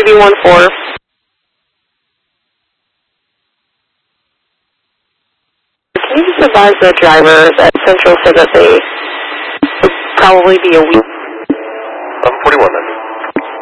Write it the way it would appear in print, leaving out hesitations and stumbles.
KB14. Can you just advise the driver that Central said that they would probably be a week